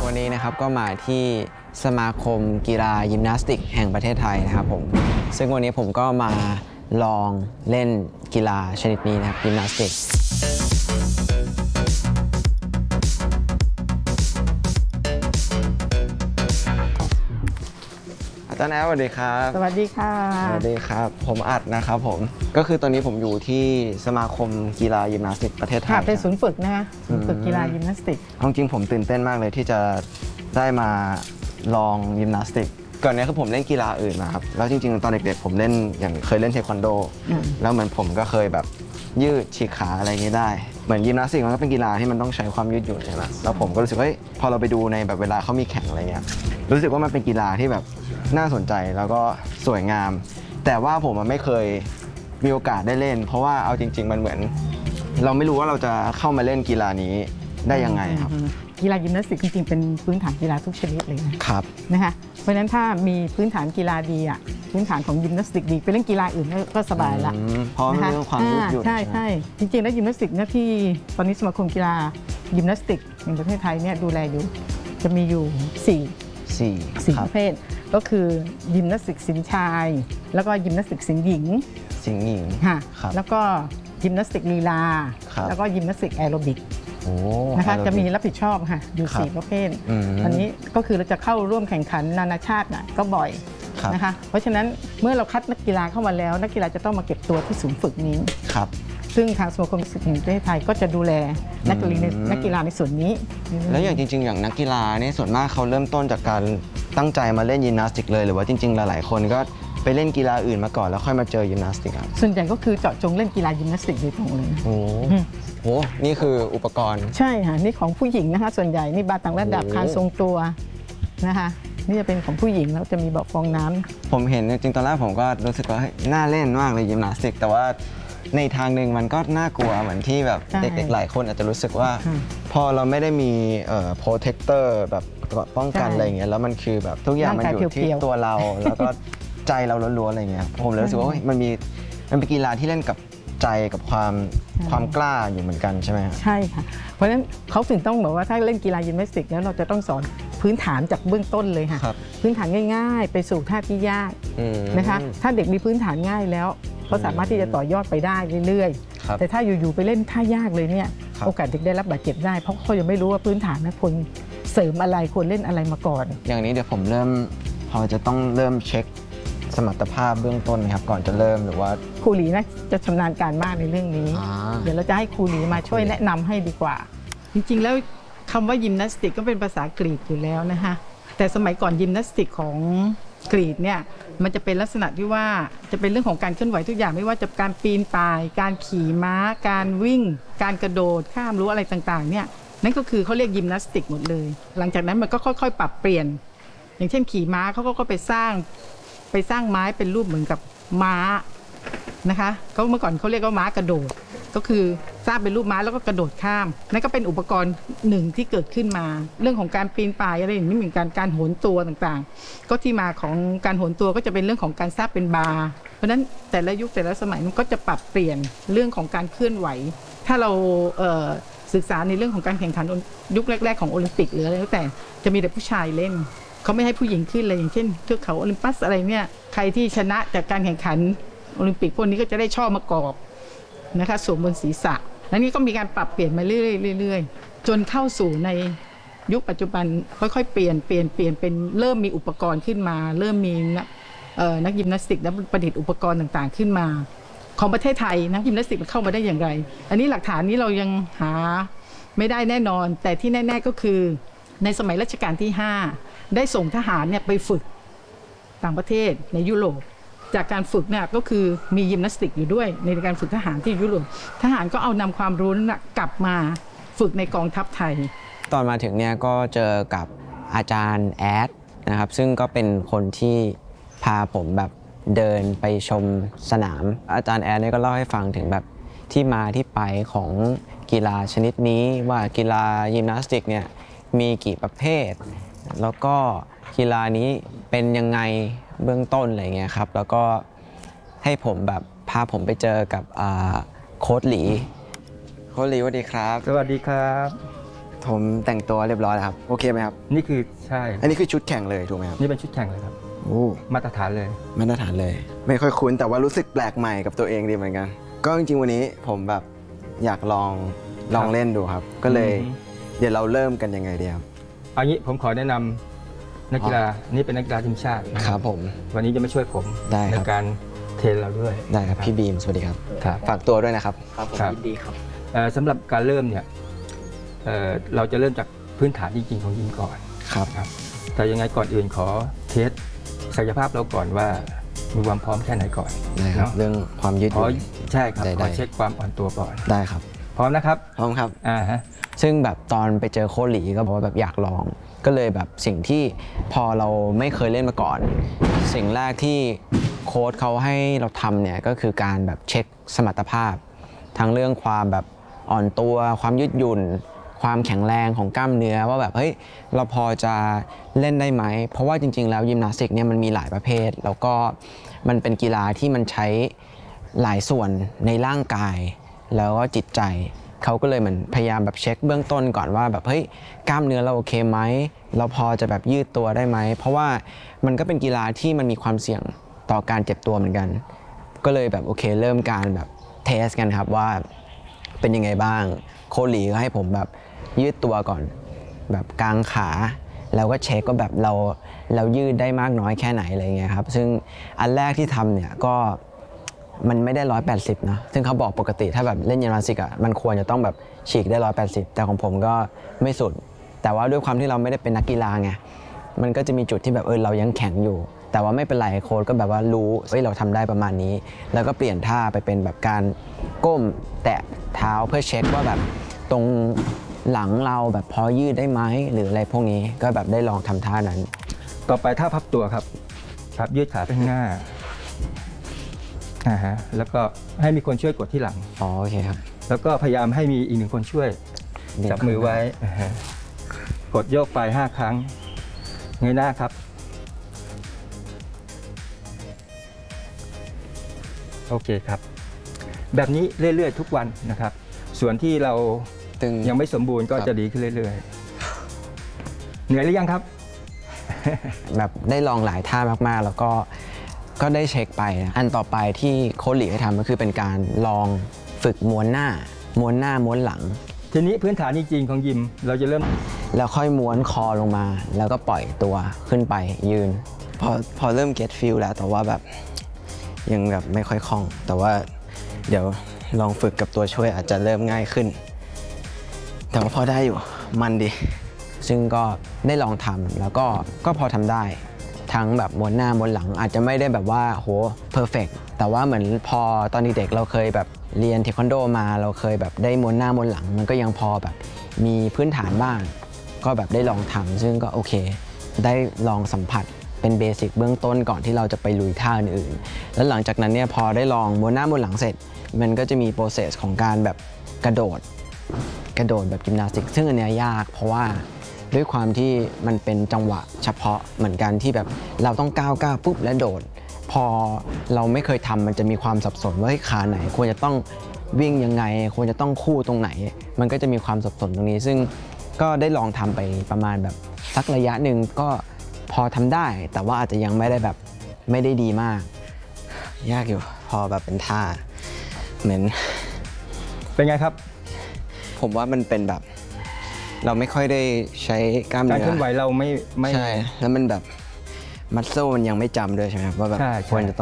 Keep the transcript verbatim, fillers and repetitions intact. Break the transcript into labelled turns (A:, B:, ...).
A: วันนี้นะครับก็มาที่สมาคมกีฬายิมนาสติกแห่งประเทศไทยนะครับผมซึ่งวันนี้ผมก็มาลองเล่นกีฬาชนิดนี้นะครับยิมนาสติกอาจารย์แอลสวัสดีครับ
B: สวัสดีค่ะ
A: สวัสดีครับผมอัดนะครับผมก็คือตอนนี้ผมอยู่ที่สมาคมกีฬายิมนาสติกประเทศไทย
B: ค่ะเป็นศูนย์ฝึกนะคะศูนย์ฝึกกีฬายิมนาสติก
A: จริงๆผมตื่นเต้นมากเลยที่จะได้มาลองยิมนาสติกก่อนนี้คือผมเล่นกีฬาอื่นมาครับแล้วจริงๆตอนเด็กๆผมเล่นอย่างเคยเล่นเทควันโดแล้วเหมือนผมก็เคยแบบยืดฉีกขาอะไรอย่างนี้ได้เหมือนยิมนาสติกมันก็เป็นกีฬาที่มันต้องใช้ความยืดหยุ่นใช่ไหมแล้วผมก็รู้สึกว่าพอเราไปดูในแบบเวลาเขามีแข่งอะไรเงี้ยรู้สึกว่ามันเป็นกีฬาที่แบบน่าสนใจแล้วก็สวยงามแต่ว่าผมไม่เคยมีโอกาสได้เล่นเพราะว่าเอาจริงๆมันเหมือนเราไม่รู้ว่าเราจะเข้ามาเล่นกีฬานี้ได้ยังไงครับ
B: กีฬายิมนาสติกจริงๆเป็นพื้นฐานกีฬาทุกชนิดเลย
A: นะครับ
B: นะคะเพราะฉะนั้นถ้ามีพื้นฐานกีฬาดีอ่ะพื้นฐานของยิมนาสติกดีไปเล่นกีฬาอื่นก็สบายละ
A: เพราะเรื่องความยืดหยุ่น
B: ใช่ใช่จริงๆแล้วยิมนาสติกเนี่ยที่ตอนนี้สมาคมกีฬายิมนาสติกแห่งประเทศไทยเนี่ยดูแลอยู่จะมีอยู่สี่
A: สี่
B: สี่ประเภทก็คือยิมนาสติกสิงชายแล้วก็ยิมนาสติกสิงหญิง
A: สิงหญิง
B: ค่ะแล้วก็ยิมนาสติกลีลาแล้วก็ยิมนาสติกแอโรบิกนะคะจะมีรับผิดชอบค่ะอยู่สี่ประเภทอันนี้ก็คือเราจะเข้าร่วมแข่งขันนานาชาติก็บ่อยนะคะเพราะฉะนั้นเมื่อเราคัดนักกีฬาเข้ามาแล้วนักกีฬาจะต้องมาเก็บตัวที่ศูนย์ฝึกนี้
A: ครับ
B: ซึ่งทางสมาคมกีฬาแห่งประเทศไทยก็จะดูแลนักกีฬานักกีฬาในส่วนนี้
A: แล้วอย่างจริงๆอย่างนักกีฬาเนี่ยส่วนมากเขาเริ่มต้นจากการตั้งใจมาเล่นยิมนาสติกเลยหรือว่าจริงๆหลายๆคนก็ไปเล่นกีฬาอื่นมาก่อนแล้วค่อยมาเจอยิมนาสติกครับ
B: ส่วนใหญ่ก็คือเจาะจงเล่นกีฬายิมนาสติกโดยตรงเลย
A: โอ้โหนี่คืออุปกรณ์
B: ใช่ค่ะนี่ของผู้หญิงนะคะส่วนใหญ่นี่บาต่างระดับคานทรงตัวนะคะนี่จะเป็นของผู้หญิงแล้วจะมีเบาะฟองน้ำ
A: ผมเห็นจริงๆตอนแรกผมก็รู้สึกว่าน่าเล่นมากเลยยิมนาสติกแต่ว่าในทางหนึ่งมันก็น่ากลัวเหมือนที่แบบเด็กๆหลายคนอาจจะรู้สึกว่าพอเราไม่ได้มีเอ่อโปรเทคเตอร์แบบป้องกันอะไรอย่างเงี้ยแล้วมันคือแบบทุกอย่างมันอยู่ที่ตัวเราแล้วก็ใจเราล้วนๆอะไรเงี้ยผมเลยรู้สึกว่ามันมีมันเป็นกีฬาที่เล่นกับใจกับความความกล้าอยู่เหมือนกันใช่ไหม
B: ใช่ค่ะเพราะฉะนั้นเขาถึงต้องบอกว่าถ้าเล่นกีฬายิมนาสติกแล้วเราจะต้องสอนพื้นฐานจากเบื้องต้นเลยค่ะพื้นฐานง่ายๆไปสู่ท่าที่ยากนะคะถ้าเด็กมีพื้นฐานง่ายแล้วเขาสามารถที่จะต่อยอดไปได้เรื่อยๆแต่ถ้าอยู่ๆไปเล่นท่ายากเลยเนี่ยโอกาสเด็กได้รับบาดเจ็บได้เพราะเขายังไม่รู้ว่าพื้นฐานนะคนเสริมอะไรควรเล่นอะไรมาก่อน
A: อย่างนี้เดี๋ยวผมเริ่มพอจะต้องเริ่มเช็คสมรรถภาพเบื้องต้นนะครับก่อนจะเริ่มหรือว่า
B: ครูหลีนะจะชำนาญการมากในเรื่องนี้เดี๋ยวเราจะให้ครูหลีมาช่วยแนะนำให้ดีกว่าจริงๆแล้วคำว่ายิมนาสติกก็เป็นภาษากรีกอยู่แล้วนะคะแต่สมัยก่อนยิมนาสติกของกรีกเนี่ยมันจะเป็นลักษณะที่ว่าจะเป็นเรื่องของการเคลื่อนไหวทุกอย่างไม่ว่าจะการปีนป่ายการขี่ม้าการวิ่งการกระโดดข้ามรั้วอะไรต่างๆเนี่ยนั่นก็คือเขาเรียกยิมนาสติกหมดเลยหลังจากนั้นมันก็ค่อยๆปรับเปลี่ยนอย่างเช่นขี่ม้าเขาก็ไปสร้างไปสร้างไม้เป็นรูปเหมือนกับม้านะคะเขาเมื่อก่อนเขาเรียกว่าม้ากระโดดก็คือสร้างเป็นรูปม้าแล้วก็กระโดดข้ามนั่นก็เป็นอุปกรณ์หนึ่งที่เกิดขึ้นมาเรื่องของการปีนป่ายอะไรอย่างนี้เหมือนกันการโหนตัวต่างๆก็ที่มาของการโหนตัวก็จะเป็นเรื่องของการสร้างเป็นบาร์เพราะฉะนั้นแต่ละยุคแต่ละสมัยมันก็จะปรับเปลี่ยนเรื่องของการเคลื่อนไหวถ้าเราศึกษาในเรื่องของการแข่งขันยุคแรกๆของโอลิมปิกหรืออะไรแล้วแต่จะมีแต่ผู้ชายเล่นเขาไม่ให้ผู้หญิงขึ้นเลยอย่างเช่นเทือกเขาโอลิมปัสอะไรเนี่ยใครที่ชนะจากการแข่งขันโอลิมปิกพวกนี้ก็จะได้ช่อมากอบนะคะสวมบนศีรษะแล้วนี่ก็มีการปรับเปลี่ยนมาเรื่อยๆจนเข้าสู่ในยุคปัจจุบันค่อยๆเปลี่ยนเปลี่ยนเปลี่ยนเป็นเริ่มมีอุปกรณ์ขึ้นมาเริ่มมีนักยิมนาสติกและประดิษฐ์อุปกรณ์ต่างๆขึ้นมาของประเทศไทยนักยิมนาสติกมันเข้ามาได้อย่างไรอันนี้หลักฐานนี้เรายังหาไม่ได้แน่นอนแต่ที่แน่ๆก็คือในสมัยรัชกาลที่ห้าได้ส่งทหารเนี่ยไปฝึกต่างประเทศในยุโรปจากการฝึกเนี่ยก็คือมียิมนาสติกอยู่ด้วยในการฝึกทหารที่ยุโรปทหารก็เอานำความรู้นั้นกลับมาฝึกในกองทัพไทย
A: ตอนมาถึงเนี่ยก็เจอกับอาจารย์แอดนะครับซึ่งก็เป็นคนที่พาผมแบบเดินไปชมสนามอาจารย์แอดเนี่ยก็เล่าให้ฟังถึงแบบที่มาที่ไปของกีฬาชนิดนี้ว่ากีฬายิมนาสติกเนี่ยมีกี่ประเภทแล้วก็กีฬานี้เป็นยังไงเบื้องต้นอะไรเงี้ยครับแล้วก็ให้ผมแบบพาผมไปเจอกับโค้ชหลีโค้ชหลีสวัสดีครับ
C: สวัสดีครับ
A: โทผมแต่งตัวเรียบร้อยแล้วครับโอเคไหมครับ
C: นี่คือใช่
A: อันนี้คือชุดแข่งเลยถูกไหมครับ
C: นี่เป็นชุดแข่งเลยครับ
A: โอ้
C: มาตรฐานเลย
A: มาตรฐานเลย ไม่ค่อยคุ้นแต่ว่ารู้สึกแปลกใหม่กับตัวเองดีเหมือนกัน ก็จริงๆวันนี้ผมแบบอยากลองลองเล่นดูครับ ก็เลยเดี๋ยวเราเริ่มกันยังไงดีครับ
C: เอางี้ผมขอแนะนำนักกีฬานี่เป็นนักกีฬาทีมชาตินะครับ
A: ผม
C: วันนี้จะมาช่วยผม
A: ได้
C: ใน
A: ครับ
C: การเทรนเราด้วย
A: ได้ครับพี่บีมสวัสดีครับ
C: ครับ
A: ฝากตัวด้วยนะครับ
D: ครับผม
C: ครับ
D: ยินดีครับ
C: เอ่อสำหรับการเริ่มเนี่ยเอ่อเราจะเริ่มจากพื้นฐานจริงๆของยิมก่อน
A: ครับ
C: ครับแต่ยังไงก่อนอื่นขอเทสศักยภาพเราก่อนว่ามีความพร้อมแค่ไหนก่อน
A: ได้ครับ
C: เนาะ
A: เรื่องความยืด
C: ข
A: ห
C: อ
A: ยุ่น
C: ใช่ครับ
A: ได้
C: ขอ
A: ได้
C: เช็คความอ่อนตัวก่อน
A: ได้ครับ
C: พร้อมนะครับ
A: พร้อมครับ
C: อ่าฮะ
A: ซึ่งแบบตอนไปเจอโค้ชหลีก็บอกว่าแบบอยากลอง ก็เลยแบบสิ่งที่พอเราไม่เคยเล่นมาก่อน สิ่งแรกที่โค้ชเขาให้เราทำเนี่ยก็คือการแบบเช็คสมรรถภาพ ทั้งเรื่องความแบบอ่อนตัว ความยืดหยุ่น ความแข็งแรงของกล้ามเนื้อว่าแบบเฮ้ยเราพอจะเล่นได้ไหม เพราะว่าจริงๆแล้วยิมนาสติกเนี่ยมันมีหลายประเภท แล้วก็มันเป็นกีฬาที่มันใช้หลายส่วนในร่างกาย แล้วก็จิตใจเขาก็เลยเหมือนพยายามแบบเช็คเบื้องต้นก่อนว่าแบบเฮ้ยกล้ามเนื้อเราโอเคไหมเราพอจะแบบยืดตัวได้ไหมเพราะว่ามันก็เป็นกีฬาที่มันมีความเสี่ยงต่อการเจ็บตัวเหมือนกัน ก็เลยแบบโอเคเริ่มการแบบเทสกันครับว่าเป็นยังไงบ้างโค้ชหลีก็ให้ผมแบบยืดตัวก่อนแบบกางขาแล้วก็เช็คว่าแบบเราเรายืดได้มากน้อยแค่ไหนอะไรเงี้ยครับซึ่งอันแรกที่ทำเนี่ยก็มันไม่ได้หนึ่งร้อยแปดสิบนะซึ่งเขาบอกปกติถ้าแบบเล่นยิมนาสติกอ่ะมันควรจะต้องแบบฉีกได้หนึ่งร้อยแปดสิบแต่ของผมก็ไม่สุดแต่ว่าด้วยความที่เราไม่ได้เป็นนักกีฬาไงมันก็จะมีจุดที่แบบเออเรายังแข็งอยู่แต่ว่าไม่เป็นไรโค้ชก็แบบว่ารู้เฮ้ยเราทำได้ประมาณนี้แล้วก็เปลี่ยนท่าไปเป็นแบบการก้มแตะเท้าเพื่อเช็คว่าแบบตรงหลังเราแบบพอยืดได้ไหมหรืออะไรพวกนี้ก็แบบได้ลองทำท่านั้น
C: ต่อไปท่าพับตัวครับพับยืดขาไปข้างหน้าอ่าฮะแล้วก็ให้มีคนช่วยกดที่หลัง
A: อ๋อโอเคครับ
C: แล้วก็พยายามให้มีอีกหนึ่งคนช่วยจับมือไว้อ่าฮะกดโยกไปห้าครั้งเงยหน้าครับโอเคครับแบบนี้เรื่อยๆทุกวันนะครับส่วนที่เรา
A: ตึง
C: ยังไม่สมบูรณ์ก็
A: ครับ
C: จะดีขึ้นเรื่อยๆเหนื่อยหรือยังครับ
A: แบบได้ลองหลายท่ามากๆ แล้วก็ก็ได้เช็คไปนะอันต่อไปที่โค้ชหลีให้ทำก็คือเป็นการลองฝึกม้วนหน้าม้วนหน้าม้วนหลัง
C: ทีนี้พื้นฐานจริงๆของยิมเราจะเริ่ม
A: แล้วค่อยม้วนคอลงมา แล้วก็ปล่อยตัวขึ้นไปยืน พอพอเริ่ม get feel แล้วแต่ว่าแบบยังแบบไม่ค่อยคล่อง แต่ว่าเดี๋ยวลองฝึกกับตัวช่วยอาจจะเริ่มง่ายขึ้น แต่ว่าพอได้อยู่มันดี ซึ่งก็ได้ลองทำแล้วก็ก็พอทำได้ ทั้งแบบม้วนหน้าม้วนหลังอาจจะไม่ได้แบบว่าโหเพอร์เฟกต์แต่ว่าเหมือนพอตอนเด็กๆเราเคยแบบเรียนเทควันโดมาเราเคยแบบได้ม้วนหน้าม้วนหลัง มันก็ยังพอแบบมีพื้นฐานบ้างก็แบบได้ลองทำซึ่งก็โอเค ได้ลองสัมผัสเป็นเบสิกเบื้องต้นก่อนที่เราจะไปลุยท่าอื่นๆแล้วหลังจากนั้นเนี่ยพอได้ลองม้วนหน้าม้วนหลังเสร็จ มันก็จะมีโปรเซสของการแบบกระโดด กระโดดแบบยิมนาสติกซึ่งอันเนี้ยยากเพราะว่าด้วยความที่มันเป็นจังหวะเฉพาะเหมือนกันที่แบบเราต้องก้าวก้าวปุ๊บและโดด พอเราไม่เคยทำมันจะมีความสับสนว่าเฮ้ยขาไหนควรจะต้องวิ่งยังไงควรจะต้องคู่ตรงไหน มันก็จะมีความสับสนตรงนี้ ซึ่งก็ได้ลองทำไปประมาณแบบสักระยะหนึ่งก็พอทำได้ แต่ว่าอาจจะยังไม่ได้แบบไม่ได้ดีมาก ยากอยู่พอแบบเป็นท่าเหมือน
C: เป็นไงครับ
A: ผมว่ามันเป็นแบบเราไม่ค่อยได้ใช้กล้าม
C: การ
A: เนื้อ
C: เคลื่อนไหวเราไม่ไม่
A: ใช่แล้วมันแบบมัสเซลมันยังไม่จำด้วยใช่ไหมครับว่าแบบ
C: ใช่ใช่
A: ควรจะ